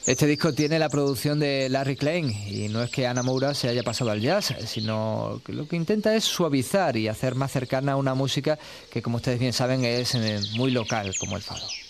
Este disco tiene la producción de Larry Klein y no es que Ana Moura se haya pasado al jazz, sino que lo que intenta es suavizar y hacer más cercana una música que, como ustedes bien saben, es muy local, como el fado.